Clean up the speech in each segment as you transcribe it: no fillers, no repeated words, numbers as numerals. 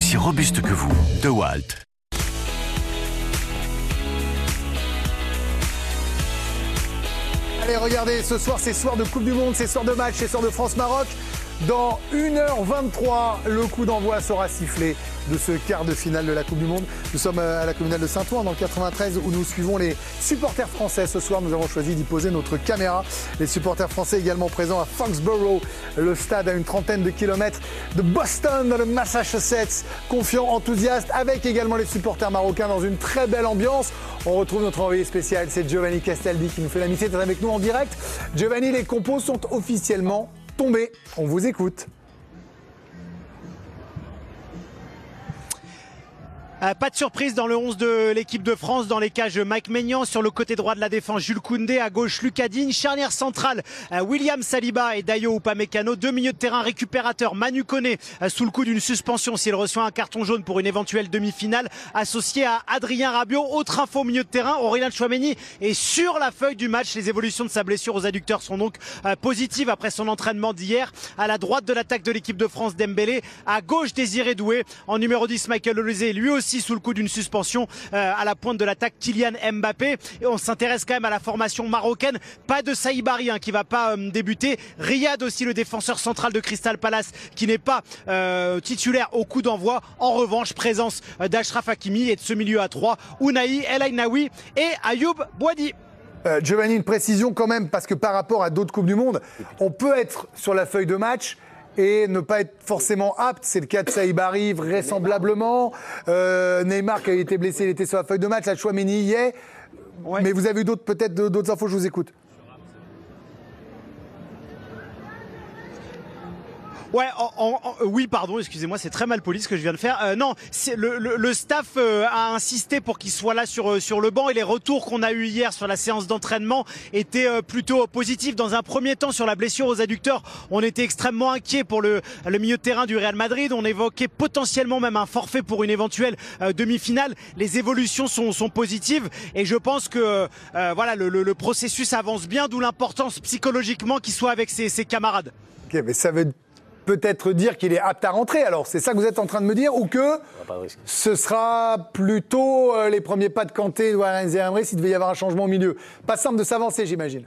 aussi robuste que vous. DeWalt. Allez, regardez, ce soir, c'est soir de Coupe du Monde, c'est soir de match, c'est soir de France-Maroc. Dans 1h23, le coup d'envoi sera sifflé de ce quart de finale de la Coupe du Monde. Nous sommes à la communale de Saint-Ouen, dans le 93, où nous suivons les supporters français. Ce soir, nous avons choisi d'y poser notre caméra. Les supporters français également présents à Foxborough, le stade à une trentaine de kilomètres de Boston, dans le Massachusetts. Confiants, enthousiastes, avec également les supporters marocains dans une très belle ambiance. On retrouve notre envoyé spécial, c'est Giovanni Castaldi qui nous fait l'amitié d'être avec nous en direct. Giovanni, les compos sont officiellement tombés. On vous écoute. Pas de surprise dans le 11 de l'équipe de France. Dans les cages, Mike Maignan. Sur le côté droit de la défense, Jules Koundé. À gauche, Lucas Digne. Charnière centrale, William Saliba et Dayo Upamecano. Deux milieux de terrain récupérateurs. Manu Koné, sous le coup d'une suspension s'il reçoit un carton jaune pour une éventuelle demi-finale, associé à Adrien Rabiot. Autre info au milieu de terrain, Aurélien Tchouaméni est sur la feuille du match. Les évolutions de sa blessure aux adducteurs sont donc positives après son entraînement d'hier. À la droite de l'attaque de l'équipe de France, Dembélé. À gauche, Désiré Doué. En numéro 10, Michael Olise, lui aussi sous le coup d'une suspension. À la pointe de l'attaque, Kylian Mbappé. Et on s'intéresse quand même à la formation marocaine. Pas de Saïbari qui va pas débuter. Riyad aussi, le défenseur central de Crystal Palace, qui n'est pas titulaire au coup d'envoi. En revanche, présence d'Achraf Hakimi et de ce milieu à 3, Ounahi, El Ainaoui et Ayoub Boadi. Giovanni, une précision quand même, parce que par rapport à d'autres Coupes du Monde, on peut être sur la feuille de match et ne pas être forcément apte. C'est le cas de Saïbari, vraisemblablement. Neymar, qui a été blessé, il était sur la feuille de match. Là, Tchouaméni y est. Ouais. Mais vous avez peut-être d'autres infos, je vous écoute. Ouais, oui, pardon, excusez-moi, c'est très mal poli ce que je viens de faire. Non, le staff a insisté pour qu'il soit là sur le banc, et les retours qu'on a eu hier sur la séance d'entraînement étaient plutôt positifs. Dans un premier temps, sur la blessure aux adducteurs, on était extrêmement inquiet pour le milieu de terrain du Real Madrid. On évoquait potentiellement même un forfait pour une éventuelle demi-finale. Les évolutions sont positives, et je pense que voilà, le processus avance bien, d'où l'importance psychologiquement qu'il soit avec ses camarades. Ok, mais ça veut peut-être dire qu'il est apte à rentrer, alors c'est ça que vous êtes en train de me dire, ou que ce sera plutôt les premiers pas de Kanté ou Warren Zaïre s'il devait y avoir un changement au milieu. Pas simple de s'avancer, j'imagine.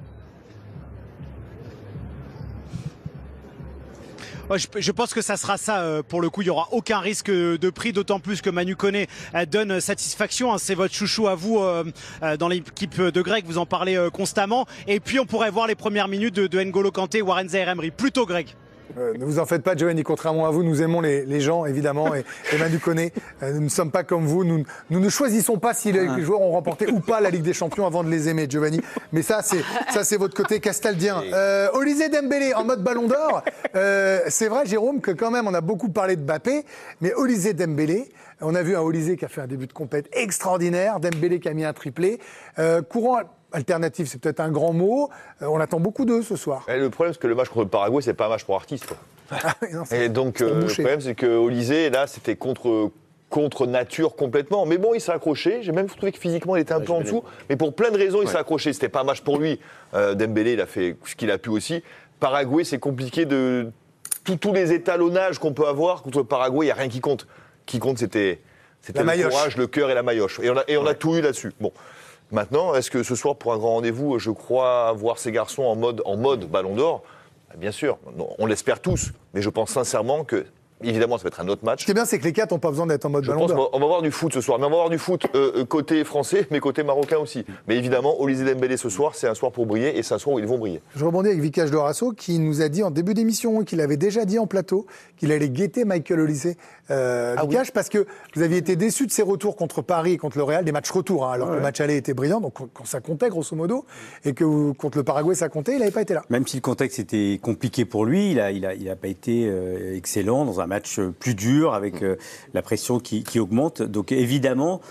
Je pense que ça sera ça pour le coup. Il n'y aura aucun risque de prix, d'autant plus que Manu Koné donne satisfaction. C'est votre chouchou à vous dans l'équipe de Greg, vous en parlez constamment. Et puis on pourrait voir les premières minutes de N'Golo Kanté, Warren Zaïre Emery. Plutôt Greg. Ne vous en faites pas, Giovanni, contrairement à vous, nous aimons les gens, évidemment, et Manu Koné. Nous ne sommes pas comme vous, nous ne choisissons pas si les joueurs ont remporté ou pas la Ligue des Champions avant de les aimer, Giovanni. Mais ça, c'est votre côté castaldien. Olise Dembélé en mode Ballon d'Or. C'est vrai, Jérôme, que quand même, on a beaucoup parlé de Mbappé, mais Olise Dembélé, on a vu un Olise qui a fait un début de compète extraordinaire, Dembélé qui a mis un triplé. Courant alternatif, c'est peut-être un grand mot. On attend beaucoup d'eux ce soir. Et le problème, c'est que le match contre le Paraguay, c'est pas un match pour artistes, quoi. Non, et donc, le problème, c'est que Olise, là, c'était contre nature complètement. Mais bon, il s'est accroché. J'ai même trouvé que physiquement, il était un peu en dessous. Mais pour plein de raisons, il s'est accroché. C'était pas un match pour lui. Dembélé, il a fait ce qu'il a pu aussi. Paraguay, c'est compliqué de... Tous les étalonnages qu'on peut avoir contre le Paraguay, il n'y a rien qui compte. Qui compte, c'était le courage, le cœur et la maillotche. Et on a tout eu là-dessus. Bon. Maintenant, est-ce que ce soir, pour un grand rendez-vous, je crois voir ces garçons en mode Ballon d'Or ? Bien sûr, on l'espère tous, mais je pense sincèrement que, évidemment, ça va être un autre match. Ce qui est bien, c'est que les quatre n'ont pas besoin d'être en mode Ballon d'Or. Je pense qu'on va voir du foot ce soir, mais on va voir du foot côté français, mais côté marocain aussi. Mais évidemment, Olise Dembélé ce soir, c'est un soir pour briller, et c'est un soir où ils vont briller. Je rebondis avec Vicage Dorasso, qui nous a dit en début d'émission, qu'il avait déjà dit en plateau, qu'il allait guetter Michael Olise. Vicage, oui. Parce que vous aviez été déçu de ses retours contre Paris et contre le Real, des matchs retour, alors que le match aller était brillant, donc quand ça comptait grosso modo, et que contre le Paraguay ça comptait, il n'avait pas été là. Même si le contexte était compliqué pour lui, il a pas été excellent dans un match plus dur, avec la pression qui augmente. Donc évidemment,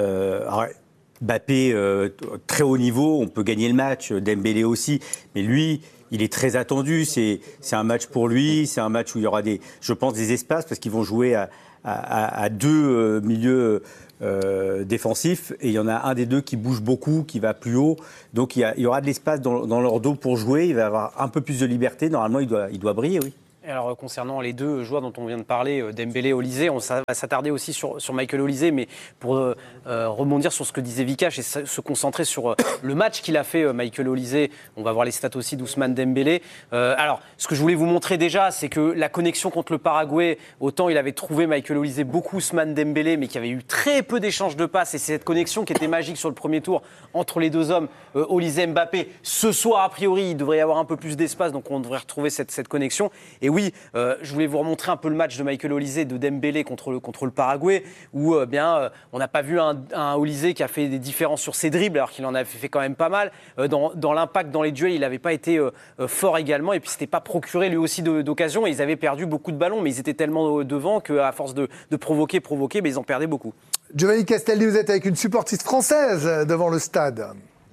Mbappé, très haut niveau, on peut gagner le match, Dembélé aussi, mais lui... Il est très attendu, c'est un match pour lui, c'est un match où il y aura je pense, des espaces, parce qu'ils vont jouer à deux milieux défensifs, et il y en a un des deux qui bouge beaucoup, qui va plus haut, donc il y aura de l'espace dans leur dos pour jouer, il va avoir un peu plus de liberté, normalement il doit briller, oui. Alors concernant les deux joueurs dont on vient de parler, Dembélé et Olysée, on va s'attarder aussi sur Michael Olysée, mais pour rebondir sur ce que disait Vikash et se concentrer sur le match qu'il a fait, Michael Olysée, on va voir les stats aussi d'Ousmane Dembélé. Alors, ce que je voulais vous montrer déjà, c'est que la connexion contre le Paraguay, autant il avait trouvé Michael Olysée beaucoup Ousmane Dembélé, mais qu'il y avait eu très peu d'échanges de passes, et c'est cette connexion qui était magique sur le premier tour entre les deux hommes, Olysée-Mbappé. Ce soir, a priori, il devrait y avoir un peu plus d'espace, donc on devrait retrouver cette connexion. Et oui, je voulais vous remontrer un peu le match de Michael Olysée, de Dembélé contre le Paraguay, où on n'a pas vu un Olysée qui a fait des différences sur ses dribbles, alors qu'il en avait fait quand même pas mal. Dans l'impact, dans les duels, il n'avait pas été fort également, et puis s'était pas procuré lui aussi d'occasions, et ils avaient perdu beaucoup de ballons, mais ils étaient tellement devant qu'à force de provoquer, mais ils en perdaient beaucoup. Giovanni Castaldi, vous êtes avec une supportrice française devant le stade.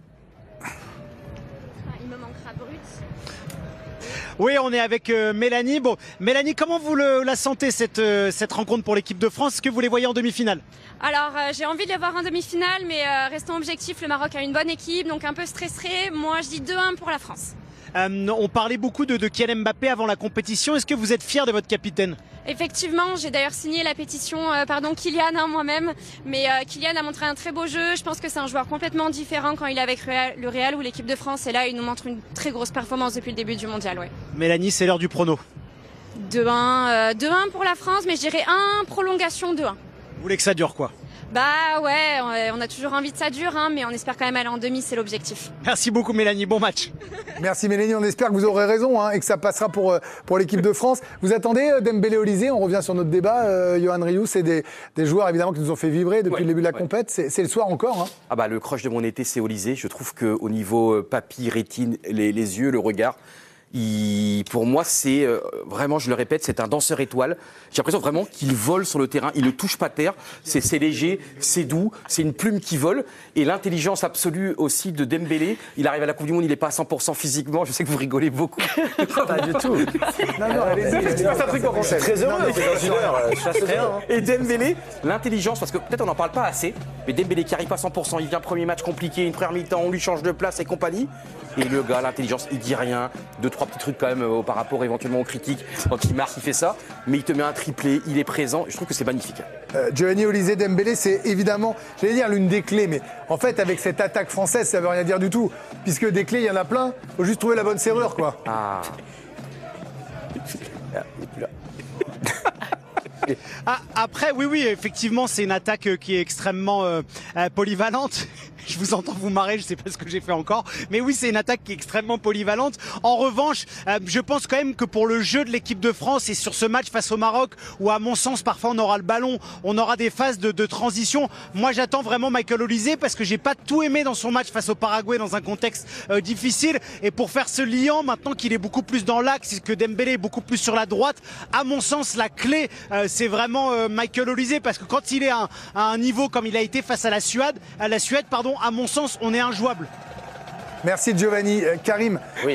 Il me manquera Brut. Oui, on est avec Mélanie. Bon, Mélanie, comment vous la sentez cette rencontre pour l'équipe de France? Est-ce que vous les voyez en demi-finale? Alors, j'ai envie de les voir en demi-finale, mais restons objectifs, le Maroc a une bonne équipe, donc un peu stressé. Moi, je dis 2-1 pour la France. On parlait beaucoup de Kylian Mbappé avant la compétition. Est-ce que vous êtes fier de votre capitaine? Effectivement, j'ai d'ailleurs signé la pétition, Kylian moi-même, mais Kylian a montré un très beau jeu. Je pense que c'est un joueur complètement différent quand il est avec le Real ou l'équipe de France, et là, il nous montre une très grosse performance depuis le début du mondial. Ouais. Mélanie, c'est l'heure du prono. 2-1 pour la France, mais je dirais 1 prolongation 2-1. Vous voulez que ça dure, quoi? Bah ouais, on a toujours envie que ça dure, mais on espère quand même aller en demi, c'est l'objectif. Merci beaucoup Mélanie, bon match. Merci Mélanie, on espère que vous aurez raison et que ça passera pour l'équipe de France. Vous attendez Dembélé Olysée, on revient sur notre débat, Yohan Rioux, c'est des joueurs évidemment qui nous ont fait vibrer depuis le début de la compète, c'est le soir encore. Ah bah le crush de mon été c'est Olysée, je trouve qu'au niveau papille, rétine, les yeux, le regard, pour moi, c'est vraiment, je le répète, c'est un danseur étoile. J'ai l'impression vraiment qu'il vole sur le terrain, il ne touche pas terre, c'est léger, c'est doux, c'est une plume qui vole. Et l'intelligence absolue aussi de Dembélé, il arrive à la Coupe du Monde, il n'est pas à 100% physiquement, je sais que vous rigolez beaucoup. Pas du tout. Non, allez-y, c'est un truc qu'on conseille. Très heureux, c'est dans une heure, Et Dembélé, l'intelligence, parce que peut-être on n'en parle pas assez, mais Dembélé qui arrive pas à 100%, il vient premier match compliqué, une première mi-temps, on lui change de place et compagnie. Et le gars, l'intelligence, il dit rien, 2-3 petits trucs quand même par rapport éventuellement aux critiques. Quand il marque, il fait ça, mais il te met un triplé, il est présent. Je trouve que c'est magnifique. Giovanni Olysée, Dembélé, c'est évidemment, j'allais dire l'une des clés, mais en fait avec cette attaque française, ça veut rien dire du tout, puisque des clés, il y en a plein. Faut juste trouver la bonne serrure, quoi. Ah. Après, oui, effectivement, c'est une attaque qui est extrêmement polyvalente. Je vous entends vous marrer, je sais pas ce que j'ai fait encore. Mais oui, c'est une attaque qui est extrêmement polyvalente. En revanche, je pense quand même que pour le jeu de l'équipe de France et sur ce match face au Maroc, où à mon sens, parfois on aura le ballon, on aura des phases de transition. Moi, j'attends vraiment Michael Olysée parce que j'ai pas tout aimé dans son match face au Paraguay dans un contexte difficile. Et pour faire ce liant, maintenant qu'il est beaucoup plus dans l'axe et que Dembélé est beaucoup plus sur la droite, à mon sens, la clé, c'est vraiment Michael Olysée parce que quand il est à un niveau comme il a été face à la Suède, à mon sens, on est injouable. Merci Giovanni. Karim, oui. Y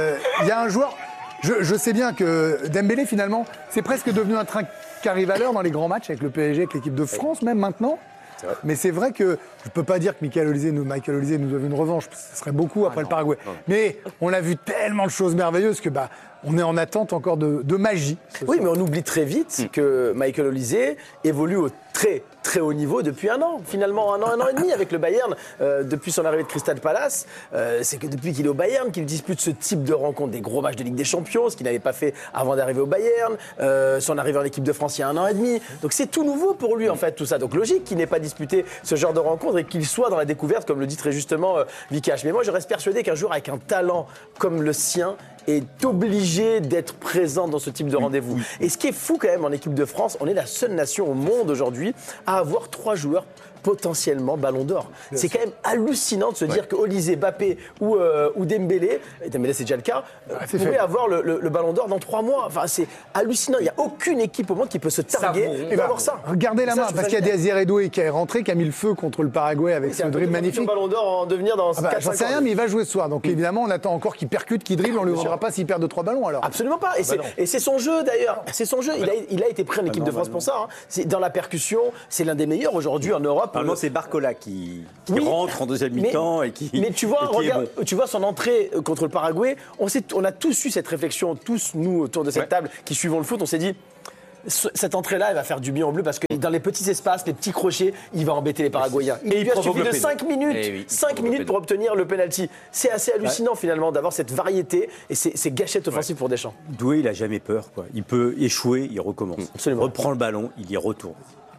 a un joueur, je sais bien que Dembélé finalement, c'est presque devenu un train qui arrive à l'heure dans les grands matchs avec le PSG, avec l'équipe de France même maintenant. Mais c'est vrai que je ne peux pas dire que Michael Olysée nous doit une revanche, ce serait beaucoup après le Paraguay. Mais on a vu tellement de choses merveilleuses que on est en attente encore de magie. Oui, mais on oublie très vite que Michael Olysée évolue au très très haut niveau depuis un an, finalement un an et demi avec le Bayern, depuis son arrivée de Crystal Palace. C'est que depuis qu'il est au Bayern qu'il dispute ce type de rencontre, des gros matchs de Ligue des Champions, ce qu'il n'avait pas fait avant d'arriver au Bayern, son arrivée en équipe de France il y a un an et demi. Donc c'est tout nouveau pour lui en fait tout ça. Donc logique qu'il n'ait pas disputé ce genre de rencontre et qu'il soit dans la découverte, comme le dit très justement Vikash. Mais moi je reste persuadé qu'un joueur avec un talent comme le sien est obligé d'être présent dans ce type de rendez-vous. Et ce qui est fou quand même en équipe de France, on est la seule nation au monde aujourd'hui à avoir 3 joueurs potentiellement Ballon d'Or. C'est quand même hallucinant de se dire que Olysée, Mbappé ou Dembélé, et Dembélé c'est déjà le cas, pourraient avoir le Ballon d'Or dans 3 mois. Enfin, c'est hallucinant. Il n'y a aucune équipe au monde qui peut se targuer d'avoir ça. Regardez la main, parce qu'il y a Désiré Doué qui est rentré, qui a mis le feu contre le Paraguay avec ce dribble magnifique. Ballon d'Or en devenir dans 4-5 ans. J'en sais rien, mais il va jouer ce soir. Donc évidemment, on attend encore qu'il percute, qu'il dribble. On ne lui dira pas s'il perd 2-3 ballons alors. Absolument pas. Et c'est son jeu d'ailleurs. C'est son jeu. Il a été pris en équipe de France pour ça. Dans la percussion, c'est l'un des meilleurs aujourd'hui en Europe. vois, Normalement, c'est Barcola qui rentre en deuxième mi-temps et qui. Mais tu vois, et qui est regarde, tu vois son entrée contre le Paraguay. On a tous eu cette réflexion, tous nous autour de cette table qui suivons le foot, on s'est dit. Cette entrée-là, elle va faire du bien en bleu parce que dans les petits espaces, les petits crochets, il va embêter les Paraguayens. Et il lui a suffi de 5 minutes, 5 minutes pour obtenir le penalty. C'est assez hallucinant finalement d'avoir cette variété et ces gâchettes offensives pour Deschamps. Doué, il a jamais peur, quoi. Il peut échouer, il recommence. Absolument. Reprend le ballon, il y retourne.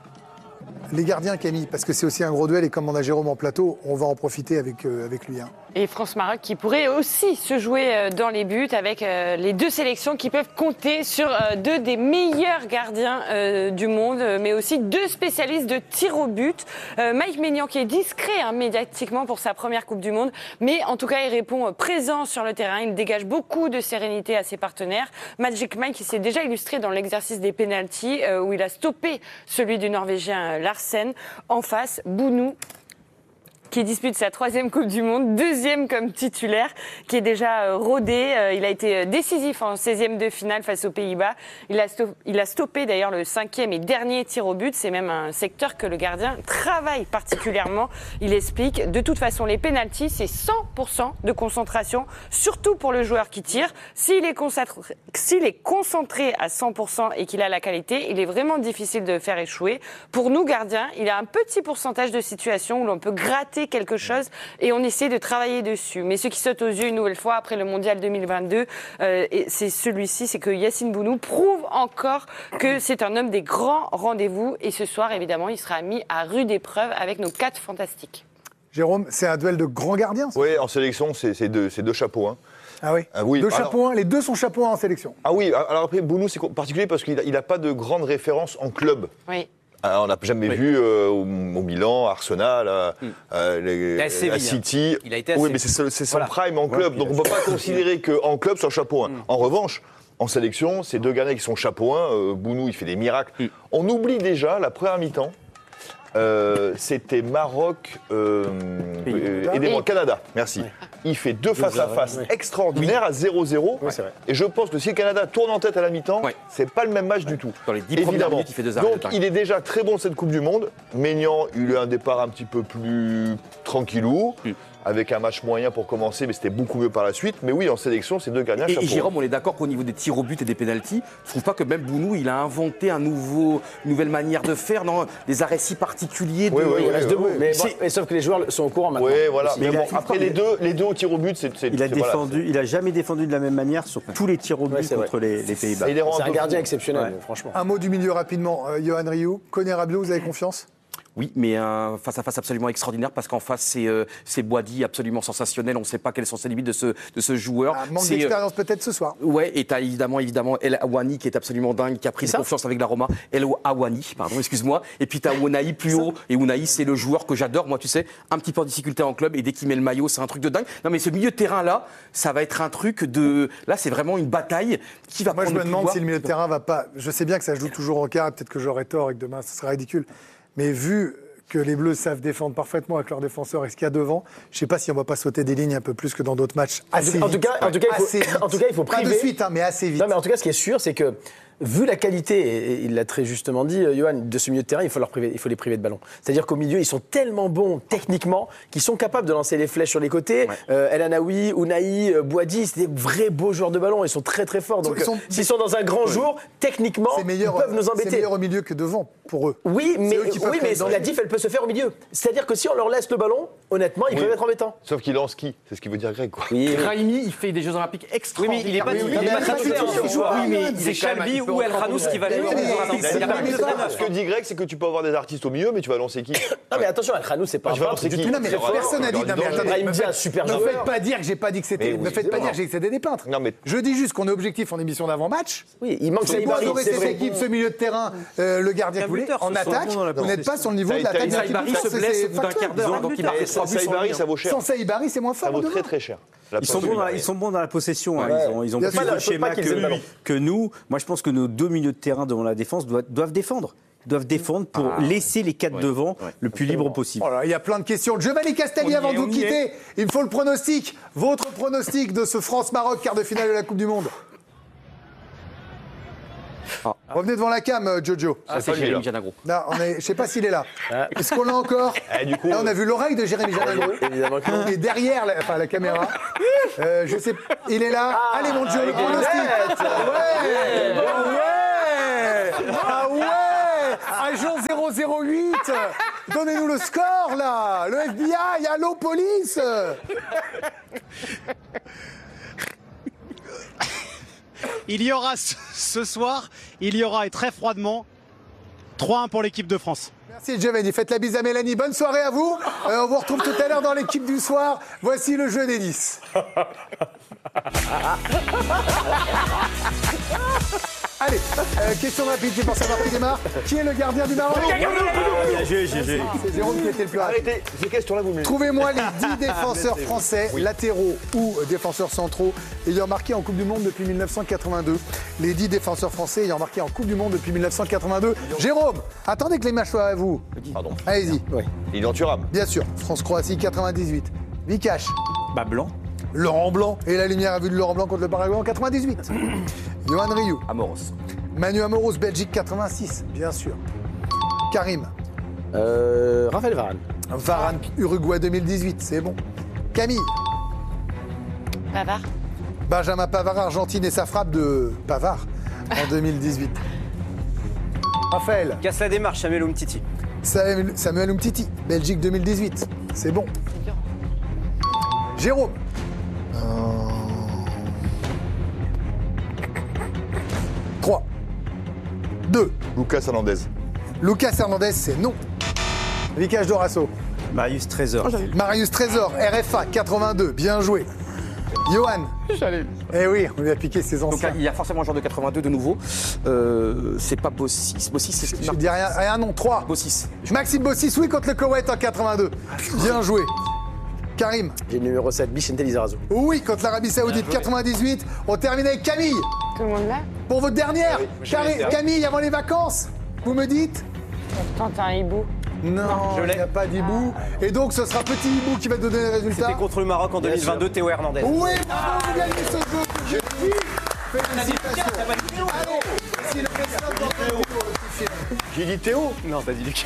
Les gardiens, Camille, parce que c'est aussi un gros duel et comme on a Jérôme en plateau, on va en profiter avec lui. Hein. Et France-Maroc qui pourrait aussi se jouer dans les buts avec les deux sélections qui peuvent compter sur deux des meilleurs gardiens du monde, mais aussi deux spécialistes de tir au but. Mike Maignan qui est discret médiatiquement pour sa première Coupe du Monde, mais en tout cas il répond présent sur le terrain, il dégage beaucoup de sérénité à ses partenaires. Magic Mike qui s'est déjà illustré dans l'exercice des pénaltys où il a stoppé celui du Norvégien Larsen. En face, Bounou qui dispute sa 3e Coupe du Monde, 2e comme titulaire, qui est déjà rodé. Il a été décisif en 16e de finale face aux Pays-Bas. Il a stoppé d'ailleurs le 5e et dernier tir au but. C'est même un secteur que le gardien travaille particulièrement. Il explique, de toute façon, les pénaltys, c'est 100% de concentration, surtout pour le joueur qui tire. S'il est concentré à 100% et qu'il a la qualité, il est vraiment difficile de faire échouer. Pour nous, gardiens, il a un petit pourcentage de situations où l'on peut gratter quelque chose et on essaie de travailler dessus. Mais ce qui saute aux yeux une nouvelle fois après le Mondial 2022, c'est celui-ci, c'est que Yacine Bounou prouve encore que c'est un homme des grands rendez-vous et ce soir, évidemment, il sera mis à rude épreuve avec nos 4 fantastiques. Jérôme, c'est un duel de grands gardiens ça ? Oui, en sélection, c'est deux chapeaux. Hein. Ah oui, oui. Deux chapeaux 1, les deux sont chapeaux 1 en sélection. Ah oui, alors après, Bounou, c'est particulier parce qu'il n'a pas de grande référence en club. Oui. Alors, on n'a jamais vu au Milan, Arsenal, à City. Il a été oui, mais c'est son prime en club. Donc on ne peut pas considérer qu'en club, c'est un chapeau 1. En revanche, en sélection, c'est deux gardiens qui sont chapeau 1. Bounou, il fait des miracles. On oublie déjà la première mi-temps. C'était Maroc, aidez-moi, Canada, merci. Il fait deux face-à-face extraordinaires à 0-0. Oui, et je pense que si le Canada tourne en tête à la mi-temps, c'est pas le même match du tout. Dans les 10 premières minutes, il fait 2 arrêts. Donc il est déjà très bon cette Coupe du Monde. Maignan, il a un départ un petit peu plus tranquillou. Avec un match moyen pour commencer, mais c'était beaucoup mieux par la suite. Mais oui, en sélection, c'est deux gardiens chapeau. Et Jérôme, on est d'accord qu'au niveau des tirs au but et des pénaltys, je trouve pas que même Bounou, il a inventé une nouvelle manière de faire, non, des arrêts si particuliers. Il reste debout. Mais sauf que les joueurs sont au courant maintenant. Oui, voilà. Mais bon, après les deux au tir au but, il a jamais défendu de la même manière sur tous les tirs au but contre les Pays-Bas. C'est un gardien exceptionnel, franchement. Un mot du milieu rapidement. Johan Rioux, Koné Rabiot, vous avez confiance ? Oui, mais un face-à-face absolument extraordinaire parce qu'en face, c'est Boadi absolument sensationnel. On ne sait pas quelles sont ses limites de ce joueur. Manque d'expérience peut-être ce soir. Ouais, et tu as évidemment El Awani qui est absolument dingue, qui a pris confiance avec la Roma. El Awani, pardon, excuse-moi. Et puis tu as Ounahi plus haut. Et Ounahi, c'est le joueur que j'adore. Moi, tu sais, un petit peu en difficulté en club. Et dès qu'il met le maillot, c'est un truc de dingue. Non, mais ce milieu de terrain-là, ça va être un truc de. Là, c'est vraiment une bataille qui va prendre. Moi, je me demande si le milieu de terrain va pas. Je sais bien que ça joue toujours en quart. Peut-être que j'aurai tort et que demain, ce sera ridicule. Mais vu que les Bleus savent défendre parfaitement avec leurs défenseurs et ce qu'il y a devant, je ne sais pas si on ne va pas sauter des lignes un peu plus que dans d'autres matchs. En tout cas, il faut priver. Pas de suite, mais assez vite. Non, mais en tout cas, ce qui est sûr, c'est que vu la qualité, et il l'a très justement dit, Johan, de ce milieu de terrain, il faut les priver de ballon. C'est-à-dire qu'au milieu, ils sont tellement bons techniquement qu'ils sont capables de lancer les flèches sur les côtés. El Anaoui, Ounahi, Boadi, c'est des vrais beaux joueurs de ballon. Ils sont très très forts. Donc, s'ils sont dans un grand jour, techniquement, ils peuvent nous embêter. C'est meilleur au milieu que devant pour eux. Oui, mais la diff, elle peut se faire au milieu. C'est-à-dire que si on leur laisse le ballon, honnêtement, ils peuvent être embêtants. Sauf qu'il lance qui ? C'est ce qui veut dire Greg, quoi. Raimi, il fait des Jeux Olympiques extraordinaires. Oui, mais il est pas titulaire. C'est Chalbi ou El Khanous qui va jouer. Ce que dit Greg, c'est que tu peux avoir des artistes au milieu, mais tu vas lancer qui ? Non, mais attention, El Khanous, c'est pas un lancer qui ? Non, mais personne n'a dit. Non, mais attendez, me dit un super joueur. Ne faites pas dire que j'ai pas dit que c'était. Ne faites pas dire que j'ai dit que c'était des peintres. Je dis juste qu'on est objectif en émission d'avant-match. Oui, il manque c'est beau adorer cette équipe, ce milieu de terrain, le gardien que vous voulez, en attaque. Vous n'êtes pas sur le niveau de l'attaque. Saïbari se blesse au bout d'un quart d'heure, donc il marque 3 buts. Saïbari, ça vaut cher. Sans Saïbari, c'est moins fort. Ça vaut très très cher. Ils sont bons dans la possession. Ils ont plus de schéma que nous. Moi, je pense que nos deux milieux de terrain devant la défense doivent défendre. Pour laisser les 4 devant le plus libre possible. Oh là, il y a plein de questions. Giovanni Castelli, avant de vous quitter, il me faut le pronostic. Votre pronostic de ce France-Maroc, quart de finale de la Coupe du Monde. Revenez devant la cam, Jojo. C'est Jérémy Janagro. Non, je sais pas s'il est là. Est-ce qu'on l'a encore? Du coup, Là, on a vu l'oreille de Jérémy Janagro. Évidemment que non. Il est derrière la caméra. Je sais, il est là. Allez, mon Dieu, le pronostic. Ouais. Ah ouais. Agent 008. Donnez-nous le score, là. Le FBI, allô, police. Il y aura ce soir, il y aura, et très froidement, 3-1 pour l'équipe de France. Merci Giovanni, faites la bise à Mélanie. Bonne soirée à vous. On vous retrouve tout à l'heure dans l'équipe du soir. Voici le jeu des 10. Allez, question rapide, qui pense savoir qui démarre. Qui est le gardien du Maroc? C'est Jérôme qui était le plus rapide. arrêtez, ces questions-là, vous me Trouvez-moi les 10 défenseurs français, latéraux ou défenseurs centraux, ayant marqué en Coupe du Monde depuis 1982. Les 10 défenseurs français ayant marqué en Coupe du Monde depuis 1982. Jérôme, attendez que les matchs soient à vous. Pardon. Allez-y. Lilian Thuram. Bien sûr, France-Croatie 98. Vikash. Blanc. Laurent Blanc. Et la lumière a vu de Laurent Blanc contre le Paraguay en 98. Johan Rioux. Amoros. Manu Amoros, Belgique 86, bien sûr. Karim. Raphaël Varane. Varane, Uruguay 2018, c'est bon. Camille. Pavard. Benjamin Pavard, Argentine et sa frappe de Pavard en 2018. Raphaël. Casse la démarche, Samuel Umtiti. Samuel Umtiti, Belgique 2018, c'est bon. Jérôme. 3, 2. Lucas Hernandez. Lucas Hernandez, c'est non. Vikash Dorasso. Marius Trésor. Marius Trésor, RFA 82, bien joué. Johan. Eh oui, on lui a piqué ses Donc anciens. il y a forcément un joueur de 82 de nouveau. C'est pas Bossis. Bossis, c'est ce qui Je dis rien, non. 3. Bossis. Maxime Bossis, oui, contre le Koweït en 82. Bien joué. Karim. J'ai le numéro 7, Bichente Lizarazu. Oui, contre l'Arabie Saoudite 98. On termine avec Camille. Tout le monde là? Pour votre dernière. Camille, avant les vacances, vous me dites? Tente un hibou. Non, je il l'ai. n'y a pas d'hibou. Et donc, ce sera Petit Hibou qui va donner les résultats. C'était contre le Maroc en 2022, Théo Hernandez. Oui, bravo, vous gagnez ce jeu. Félicitations. Allez, si le président d'Antonio aussi fier. J'ai dit Théo. Non, t'as dit Lucas.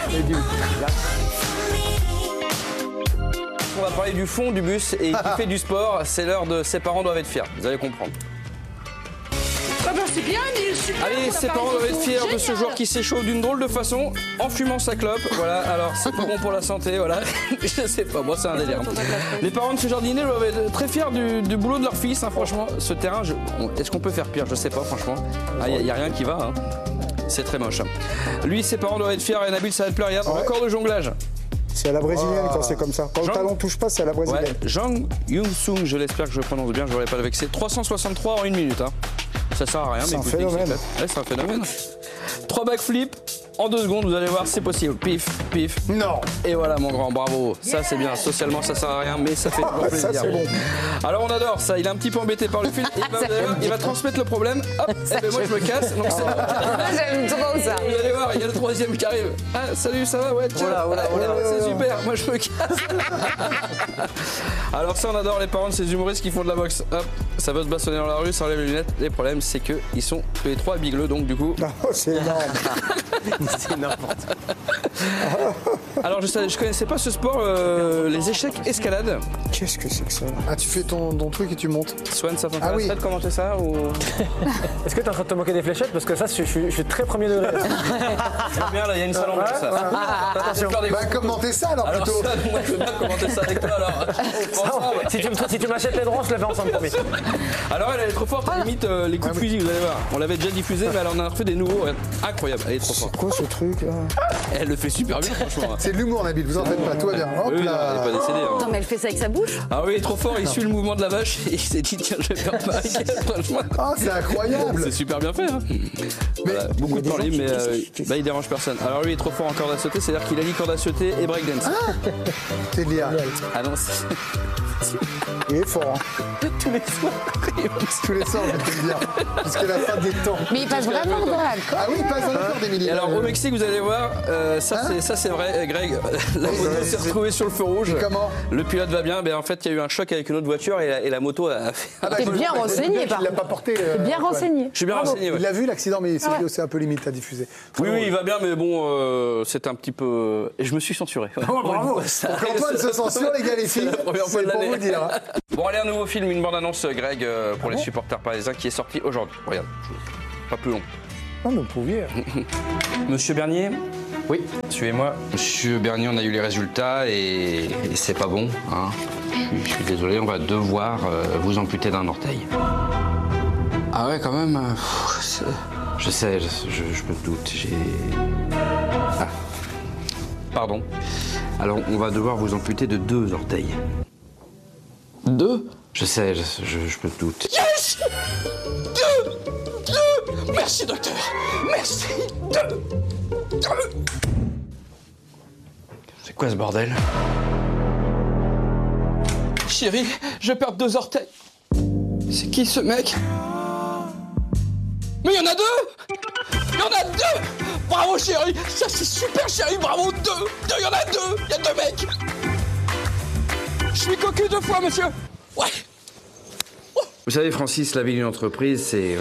On va parler du fond du bus et qui fait du sport. C'est l'heure de ses parents doivent être fiers. Vous allez comprendre. C'est bien, Nils, super. Allez, ses parents doivent être fiers de ce joueur qui s'échauffe d'une drôle de façon en fumant sa clope. Voilà, alors c'est pas bon pour la santé, voilà. Je sais pas, moi c'est un délire. Les parents de ce jardinier doivent être très fiers du boulot de leur fils, hein, franchement. Ce terrain, est-ce qu'on peut faire pire? Je sais pas, franchement. Il y a rien qui va, hein. C'est très moche. Lui, ses parents doivent être fiers et Nabil Saad pleure. Regarde, record de jonglage. C'est à la brésilienne quand c'est comme ça. Quand le talon touche pas, c'est à la brésilienne. Ouais, Jang Young-sung, je l'espère que je prononce bien, je ne voudrais pas le vexer. 363 en 1 minute. Hein. Ça sert à rien, C'est mais un écoutez, phénomène. ouais, c'est un phénomène. 3 backflips en 2 secondes, vous allez voir, c'est possible. Pif, pif. Non. Et voilà, mon grand, bravo. Ça, c'est bien. Socialement, ça sert à rien, mais ça fait toujours plaisir. Ça, c'est bon. Alors, on adore ça. Il est un petit peu embêté par le fil. Il va transmettre le problème. Hop, et ben moi, je me casse. Donc, c'est J'aime trop ça. vous allez voir, il y a le 3e qui arrive. Ah, salut, ça va? Ouais, tiens. C'est super, moi je me casse. Alors ça, on adore les parents de ces humoristes qui font de la boxe. Hop, ça veut se bastonner dans la rue, ça enlève les lunettes. Les problèmes, c'est qu'ils sont tous les 3 bigleux, donc du coup... Oh, c'est énorme. C'est n'importe quoi. Alors je connaissais pas ce sport, les échecs escalade. Qu'est-ce que c'est que ça? Ah, tu fais ton truc et tu montes. Swan, ça Ah t'intéresse oui. de commenter ça ou... Est-ce que t'es en train de te moquer des fléchettes? Parce que ça, je suis très premier degré. C'est bien, là, il y a une salle en plus, ça. Attention. Bah, commentez ça alors Alors plutôt. ça, moi je veux bien commenter ça avec toi alors. On prend ensemble. Si tu m'achètes les droits, je le fais ensemble, promis. Alors elle est trop forte, elle limite les coups de fusil, vous allez voir. On l'avait déjà diffusé, mais elle en a refait des nouveaux. Regarde. Incroyable, elle est trop forte. Quoi ce truc là? Elle le fait super bien, franchement. C'est de l'humour, Nabil, vous en faites pas, tout va bien. Hop Oui, elle là. n'est pas décédée. hein. Attends, mais elle fait ça avec sa bouche. Ah oui, il est trop fort, il suit le mouvement de la vache et il s'est dit tiens, je vais faire pareil. Franchement, Ah, c'est incroyable. c'est super bien fait. Hein. Voilà, beaucoup de temps libre, mais bah, il dérange personne. Alors lui, il est trop fort en corde à sauter, c'est-à-dire qu'il allie corde à sauter et breakdance. C'est lié. Ah non, c'est Il est fort. Hein. tous les soirs. Tous les soirs, je peux le dire. Jusqu'à la fin des temps. Mais il passe vraiment dans l'alcool. Ah oui, il passe dans le corps d'Emilie. Et alors au Mexique, vous allez voir, ça c'est vrai, Greg, la moto s'est retrouvée sur le feu rouge. Comment ? Le pilote va bien. En fait, il y a eu un choc avec une autre voiture et la moto a fait. T'es bien renseigné, par Il l'a pas porté. bien renseigné. Je suis bien renseigné. Ouais. Il a vu l'accident, mais c'est un peu limite à diffuser. Oui, il va bien, mais bon, c'est un petit peu. Et je me suis censuré. Oh, bravo. Antoine se censure, les gars, les filles. C'est la première fois de pour l'année. vous dire. Bon, allez, un nouveau film, une bande-annonce, Greg, pour les supporters parisiens, qui est sorti aujourd'hui. Regarde, pas plus long. Non, mais vous pouviez. Monsieur Bernier, Oui. suivez-moi. Monsieur Bernier, on a eu les résultats et c'est pas bon. Hein. Je suis désolé, on va devoir vous amputer d'un orteil. Ah ouais, quand même. Je sais, je me doute. Ah. Pardon. Alors, on va devoir vous amputer de 2 orteils. 2 Je sais, je me doute. Yes 2 Merci, docteur. Merci. 2 C'est quoi ce bordel? Chérie, je perds 2 orteils. C'est qui ce mec? Mais il y en a 2! Il y en a 2! Bravo chérie! Ça c'est super chérie, bravo! 2! Il y en a 2! Il y a 2 mecs! Je suis cocu 2 fois, monsieur! Ouais! Vous savez, Francis, la vie d'une entreprise, c'est...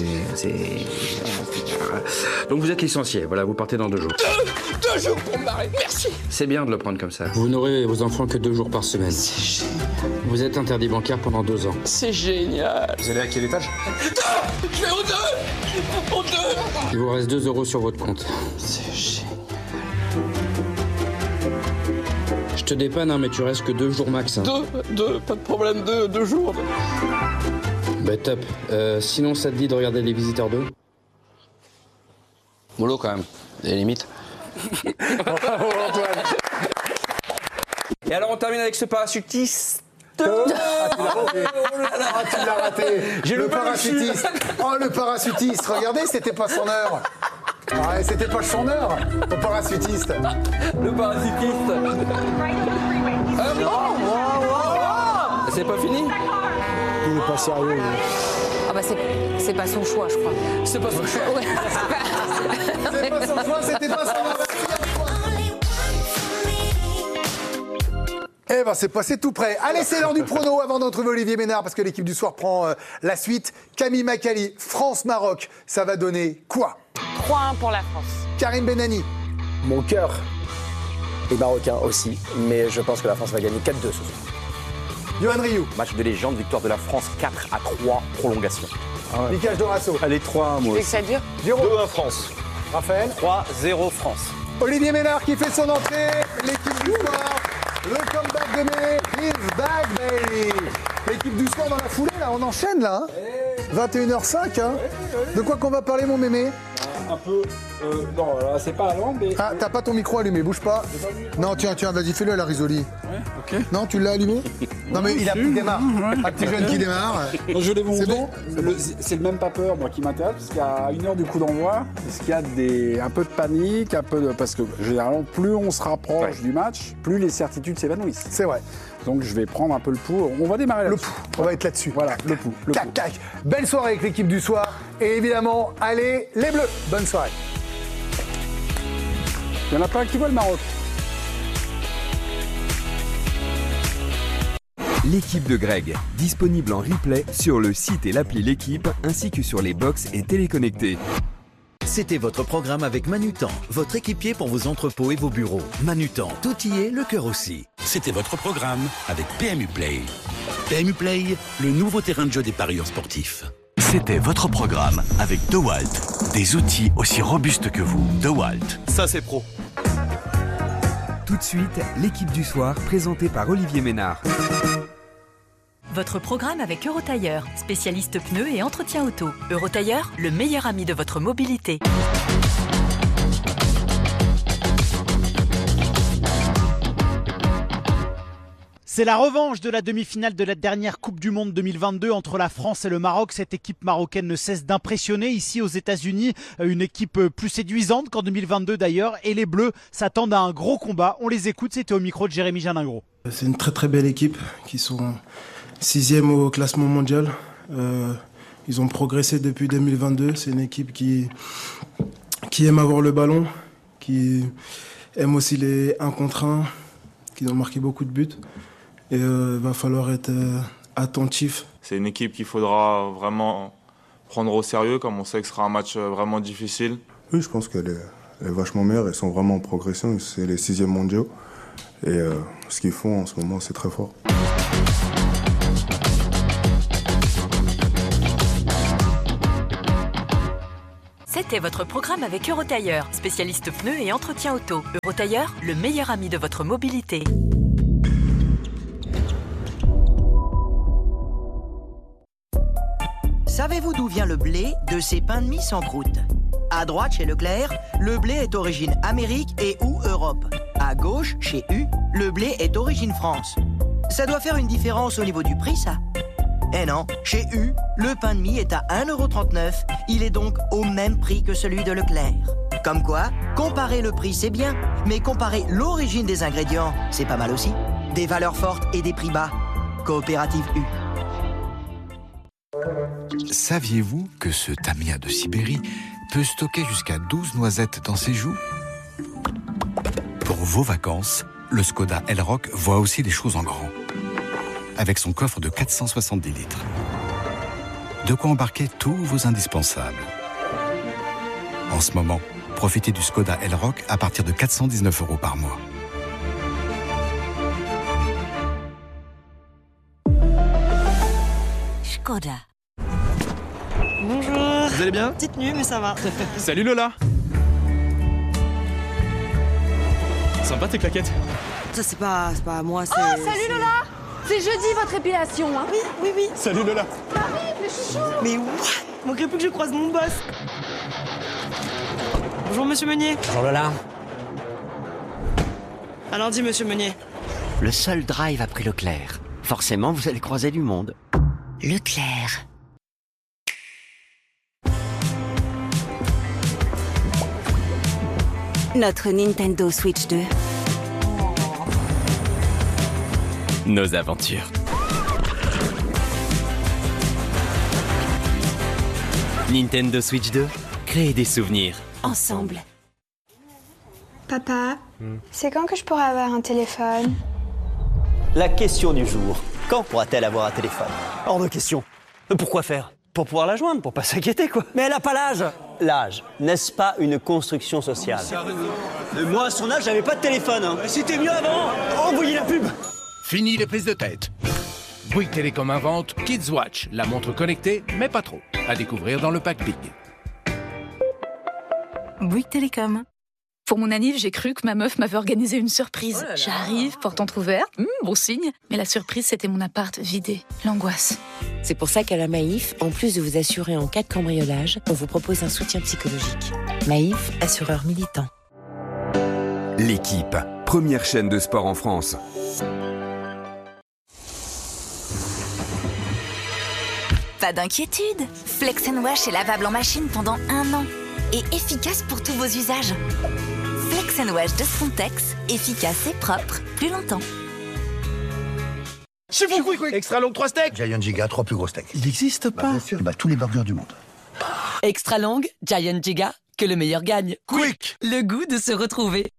Donc vous êtes licencié, voilà, vous partez dans 2 jours. 2 jours pour me barrer, merci! C'est bien de le prendre comme ça. Vous n'aurez vos enfants que 2 jours par semaine. C'est génial! Vous êtes interdit bancaire pendant 2 ans. C'est génial! Vous allez à quel étage? 2! Je vais au 2! Au 2! Il vous reste 2 € sur votre compte. C'est génial! Je te dépanne, hein, mais tu restes que 2 jours max. Hein. 2, pas de problème, 2 jours. Bah top. Sinon, ça te dit de regarder Les Visiteurs 2? Mollo quand même, des limites. Bravo, Antoine. Et alors on termine avec ce parachutiste. Tu l'as raté. J'ai le le parachutiste. Oh, le parachutiste. Regardez, c'était pas son heure. Ouais, c'était pas son heure, le parachutiste. Le parachutiste. C'est pas fini? Il est pas sérieux. Ah bah c'est pas son choix, je crois. C'est pas son choix. Ouais. C'est pas son choix, c'était pas son heure. Eh ben c'est passé tout près. Allez, c'est l'heure du prono avant d'entrevoir Olivier Ménard parce que l'équipe du soir prend la suite. Camille Macali, France-Maroc, ça va donner quoi? 3-1 pour la France. Karim Benani. Mon cœur est marocain aussi, mais je pense que la France va gagner 4-2 ce soir. Yohan Rioux. Match de légende, victoire de la France 4-3, prolongation. Mickaël Dorasso. Allez, 3-1, moi Tu veux que aussi. ça dure? 2-1 France. Raphaël. 3-0 France. Olivier Ménard qui fait son entrée. L'équipe du soir. Le comeback de Méné is back, baby. L'équipe du soir dans la foulée, là, on enchaîne, là. Hein 21h05, hein. De quoi qu'on va parler, mon mémé? Un peu. Non, là, c'est pas la langue, mais. Ah, t'as pas ton micro allumé, bouge pas. Non, tiens, vas-y, fais-le à la Risoli. Ouais, ok. Non, tu l'as allumé? Non, mais il démarre. Un petit jeune qui démarre. Donc, je vais vous C'est montrer. bon? C'est le même papeur, moi, qui m'intéresse, parce qu'à 1 heure du coup d'envoi, est-ce qu'il y a un peu de panique, parce que généralement, plus on se rapproche du match, plus les certitudes s'évanouissent. C'est vrai. Donc, je vais prendre un peu le pouls. On va démarrer là-dessus. Le pouls. On va être là-dessus. Voilà, le pouls. Tac, tac. Belle soirée avec l'équipe du soir. Et évidemment, allez, les Bleus. Bonne soirée. Il n'y en a pas un qui voit le Maroc. L'équipe de Greg, disponible en replay sur le site et l'appli L'équipe, ainsi que sur les box et téléconnectés. C'était votre programme avec Manutan, votre équipier pour vos entrepôts et vos bureaux. Manutan, tout y est, le cœur aussi. C'était votre programme avec PMU Play. PMU Play, le nouveau terrain de jeu des parieurs sportifs. C'était votre programme avec DeWalt. Des outils aussi robustes que vous. DeWalt. Ça, c'est pro. Tout de suite, l'équipe du soir, présentée par Olivier Ménard. Votre programme avec Eurotailleur, spécialiste pneus et entretien auto. Eurotailleur, le meilleur ami de votre mobilité. C'est la revanche de la demi-finale de la dernière Coupe du Monde 2022 entre la France et le Maroc. Cette équipe marocaine ne cesse d'impressionner ici aux États-Unis. Une équipe plus séduisante qu'en 2022 d'ailleurs. Et les Bleus s'attendent à un gros combat. On les écoute, c'était au micro de Jérémy Janingro. C'est une très très belle équipe qui sont 6e au classement mondial. Ils ont progressé depuis 2022. C'est une équipe qui aime avoir le ballon, qui aiment aussi les 1 contre 1, qui ont marqué beaucoup de buts. Et il va falloir être attentif. C'est une équipe qu'il faudra vraiment prendre au sérieux, comme on sait que ce sera un match vraiment difficile. Oui, je pense qu'elle est vachement meilleure. Elles sont vraiment en progression. C'est les 6e mondiaux. Et ce qu'ils font en ce moment, c'est très fort. C'était votre programme avec Eurotailleur, spécialiste pneus et entretien auto. Eurotailleur, le meilleur ami de votre mobilité. Savez-vous d'où vient le blé de ces pains de mie sans croûte? À droite, chez Leclerc, le blé est d'origine Amérique et ou Europe. À gauche, chez U, le blé est d'origine France. Ça doit faire une différence au niveau du prix, ça? Eh non, chez U, le pain de mie est à 1,39 €. Il est donc au même prix que celui de Leclerc. Comme quoi, comparer le prix, c'est bien, mais comparer l'origine des ingrédients, c'est pas mal aussi. Des valeurs fortes et des prix bas. Coopérative U. Saviez-vous que ce tamia de Sibérie peut stocker jusqu'à 12 noisettes dans ses joues? Pour vos vacances, le Skoda Elroq voit aussi les choses en grand. Avec son coffre de 470 litres. De quoi embarquer tous vos indispensables. En ce moment, profitez du Skoda Elroq à partir de 419 € par mois. Skoda. Bonjour. Vous allez bien? Petite nuit, mais ça va. Salut Lola. Sympa tes claquettes. Ça, c'est pas moi, c'est... Oh, salut Lola. C'est jeudi votre épilation, hein? Oui. Salut Lola. Marie, le chouchou. Mais what? Manquerait plus que je croise mon boss. Bonjour, monsieur Meunier. Bonjour Lola. À lundi, monsieur Meunier. Le seul drive a pris Leclerc. Forcément, vous allez croiser du monde. Leclerc. Notre Nintendo Switch 2. Nos aventures. Nintendo Switch 2, créer des souvenirs. Ensemble. Papa, c'est quand que je pourrai avoir un téléphone? La question du jour. Quand pourra-t-elle avoir un téléphone? Hors de question. Pourquoi faire? Pour pouvoir la joindre, pour pas s'inquiéter, quoi. Mais elle a pas l'âge. L'âge, n'est-ce pas une construction sociale? Moi, à son âge, j'avais pas de téléphone. Hein. C'était mieux avant. Envoyez la pub. Fini les prises de tête. Bouygues Télécom invente Kids Watch, la montre connectée, mais pas trop. À découvrir dans le pack Big. Bouygues Télécom. Pour mon anniv, j'ai cru que ma meuf m'avait organisé une surprise. J'arrive, porte entrouverte, bon signe. Mais la surprise, c'était mon appart vidé. L'angoisse. C'est pour ça qu'à la Maïf, en plus de vous assurer en cas de cambriolage, on vous propose un soutien psychologique. Maïf, assureur militant. L'équipe, première chaîne de sport en France. Pas d'inquiétude. Flex & Wash est lavable en machine pendant 1 an. Et efficace pour tous vos usages. Flex & Wash de Frontex, efficace et propre, plus longtemps. Chez vous, Quick. Extra long 3 steaks. Giant Giga, 3 plus gros steaks. Il n'existe pas. Bien sûr, tous les burgers du monde. Extra long, Giant Giga, que le meilleur gagne. Quick. Le goût de se retrouver.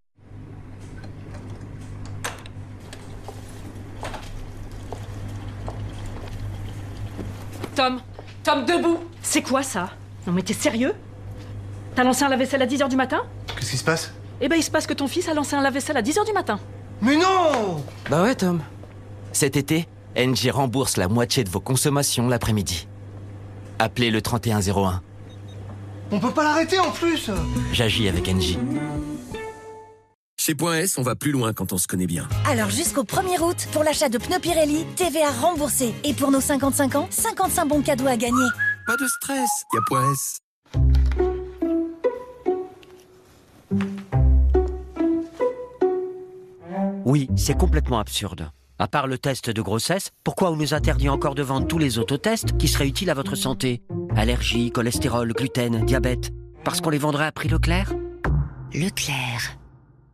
Tom, debout. C'est quoi ça? Non mais t'es sérieux? T'as lancé un lave-vaisselle à 10h du matin? Qu'est-ce qui se passe? Eh ben il se passe que ton fils a lancé un lave-vaisselle à 10h du matin. Mais non! Bah ouais, Tom. Cet été, Engie rembourse la moitié de vos consommations l'après-midi. Appelez le 3101. On peut pas l'arrêter en plus! J'agis avec Engie. Chez Point S, on va plus loin quand on se connaît bien. Alors jusqu'au 1er août, pour l'achat de pneus Pirelli, TVA remboursée. Et pour nos 55 ans, 55 bons cadeaux à gagner. Pas de stress, y a Point S. Oui, c'est complètement absurde. À part le test de grossesse, pourquoi on nous interdit encore de vendre tous les autotests qui seraient utiles à votre santé? Allergies, cholestérol, gluten, diabète. Parce qu'on les vendrait à prix Leclerc? Leclerc.